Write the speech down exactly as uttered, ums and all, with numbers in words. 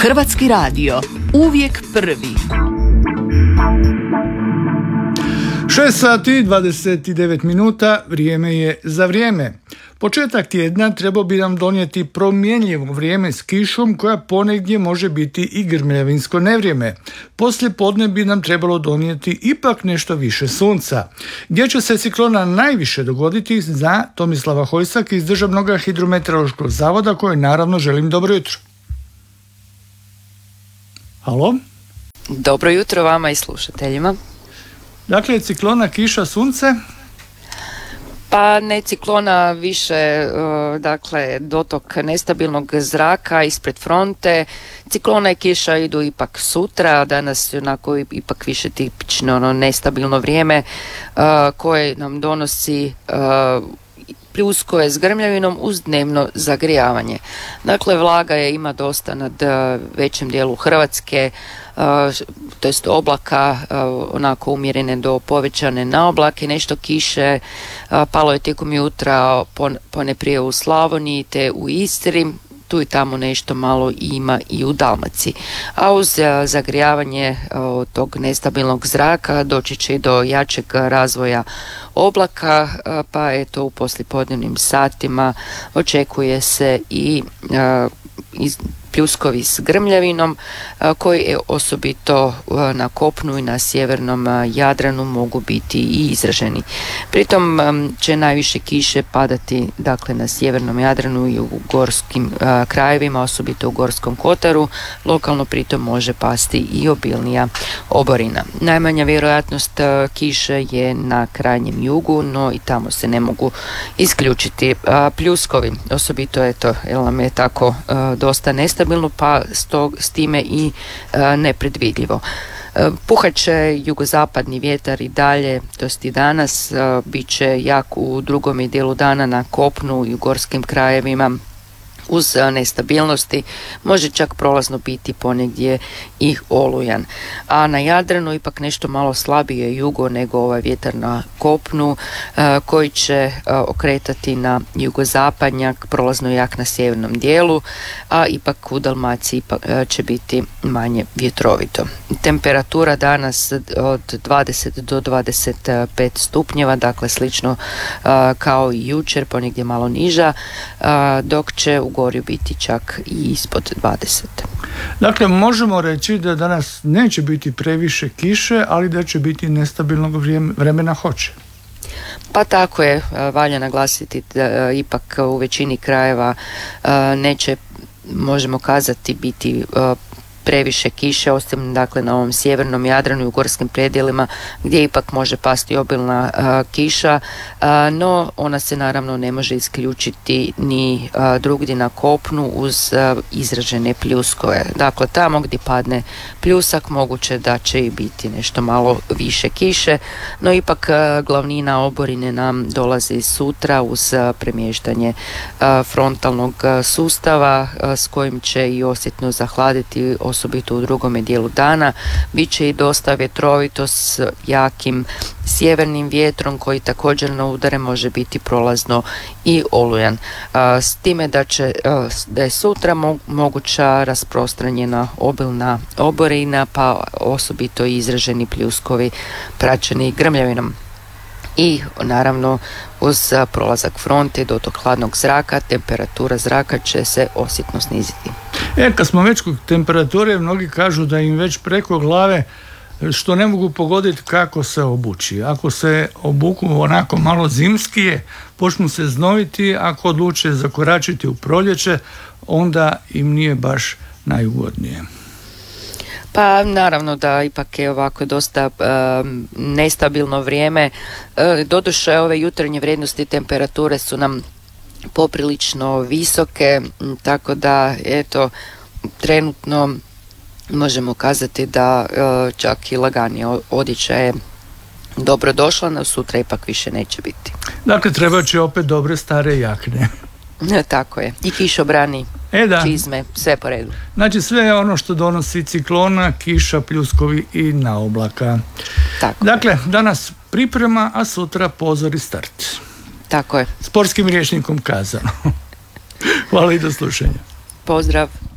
Hrvatski radio, uvijek prvi. šest sati dvadeset devet minuta, vrijeme je za vrijeme. Početak tjedna trebao bi nam donijeti promjenjivo vrijeme s kišom koja ponegdje može biti i grmljavinsko nevrijeme. Poslije podne bi nam trebalo donijeti ipak nešto više sunca. Gdje će se ciklona najviše dogoditi, zna Tomislava Hojsak iz Državnog hidrometeorološkog zavoda, kojoj naravno želim dobro jutro. Halo? Dobro jutro vama i slušateljima. Dakle, ciklona, kiša, sunce? Pa ne ciklona, više dakle dotok nestabilnog zraka ispred fronte. Ciklona i kiša idu ipak sutra, danas je onako ipak više tipično ono nestabilno vrijeme koje nam donosi pljuskove s grmljavinom uz dnevno zagrijavanje. Dakle, vlaga je ima dosta nad većim dijelu Hrvatske, to jest oblaka, onako umjerene do povećane na oblake, nešto kiše, palo je tijekom jutra ponajprije u Slavoniji te u Istri, tu i tamo nešto malo ima i u Dalmaciji. A uz zagrijavanje tog nestabilnog zraka doći će do jačeg razvoja oblaka, pa eto u poslijepodnevnim satima očekuje se i iz pljuskovi s grmljavinom koji je osobito na kopnu i na sjevernom Jadranu mogu biti i izraženi. Pritom će najviše kiše padati dakle na sjevernom Jadranu i u gorskim krajevima, osobito u Gorskom kotaru. Lokalno pritom može pasti i obilnija oborina. Najmanja vjerojatnost kiše je na krajnjem jugu, no i tamo se ne mogu isključiti pljuskovi. Osobito eto, jer nam je tako dosta nestabilno, pa s, tog, s time i e, nepredvidljivo. E, puhat će jugozapadni vjetar i dalje, to jest i danas, e, bit će jak u drugom dijelu dana na kopnu i u gorskim krajevima. Uz nestabilnosti može čak prolazno biti ponegdje i olujan. A na Jadranu ipak nešto malo slabije jugo nego ovaj vjetar na kopnu koji će okretati na jugozapadnjak, prolazno jak na sjevernom dijelu, a ipak u Dalmaciji će biti manje vjetrovito. Temperatura danas od dvadeset do dvadeset pet stupnjeva, dakle slično kao i jučer, ponegdje malo niža, dok će u Gorju biti čak i ispod dvadeset. Dakle, možemo reći da danas neće biti previše kiše, ali da će biti nestabilnog vremena hoće. Pa tako je, valja naglasiti da ipak u većini krajeva neće, možemo kazati, biti previše kiše, osim dakle na ovom sjevernom Jadranu i u gorskim predjelima gdje ipak može pasti obilna uh, kiša, uh, no ona se naravno ne može isključiti ni uh, drugdje na kopnu uz uh, izražene pljuskove. Dakle, tamo gdje padne pljusak moguće da će i biti nešto malo više kiše, no ipak uh, glavnina oborine nam dolazi sutra uz uh, premještanje uh, frontalnog uh, sustava uh, s kojim će i osjetno zahladiti osobito u drugome dijelu dana. Biće i dosta vjetrovito s jakim sjevernim vjetrom koji također na udare može biti prolazno i olujan. S time da će da je sutra moguća rasprostranjena obilna oborina, pa osobito izraženi pljuskovi praćeni grmljavinom. I naravno uz prolazak fronte i dotok hladnog zraka temperatura zraka će se osjetno sniziti. E, kad smo već kod temperature, mnogi kažu da im već preko glave, što ne mogu pogoditi kako se obući. Ako se obuku onako malo zimskije, počnu se znojiti, ako odluče zakoračiti u proljeće, onda im nije baš najugodnije. Pa naravno da ipak je ovako dosta um, nestabilno vrijeme. E, doduše ove jutarnje vrijednosti temperature su nam poprilično visoke, tako da eto trenutno možemo kazati da e, čak i laganija odjeća je dobro došla, no sutra ipak više neće biti. Dakle, treba će opet dobre stare jakne. E, tako je. I kišobrani, e, da. čizme, sve po redu. Znači sve ono što donosi ciklona, kiša, pljuskovi i naoblaka. Tako dakle, je. Danas priprema, a sutra pozor i start. Tako je. Sportskim rječnikom kazano. Hvala i do slušanja. Pozdrav.